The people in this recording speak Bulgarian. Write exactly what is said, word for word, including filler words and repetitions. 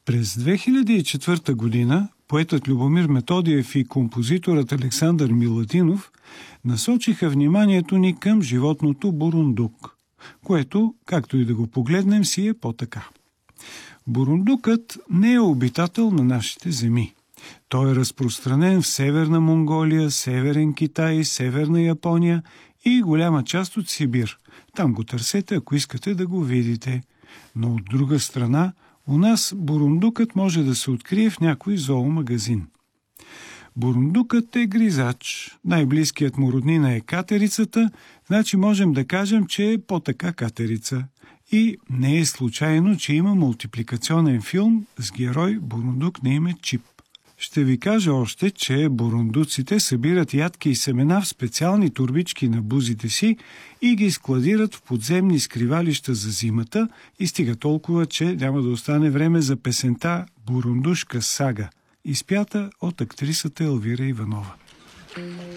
През две хиляди и четвърта година поетът Любомир Методиев и композиторът Александър Миладинов насочиха вниманието ни към животното бурундук, което, както и да го погледнем, си е по-така. Бурундукът не е обитател на нашите земи. Той е разпространен в Северна Монголия, Северен Китай, Северна Япония и голяма част от Сибир. Там го търсете, ако искате да го видите. Но от друга страна, у нас бурундукът може да се открие в някой зоомагазин. Бурундукът е гризач. Най-близкият му роднина е катерицата, значи можем да кажем, че е по-така катерица. И не е случайно, че има мултипликационен филм с герой бурундук на име Чип. Ще ви кажа още, че бурундуците събират ядки и семена в специални турбички на бузите си и ги складират в подземни скривалища за зимата и стига толкова, че няма да остане време за песента «Бурундушка сага», изпята от актрисата Елвира Иванова.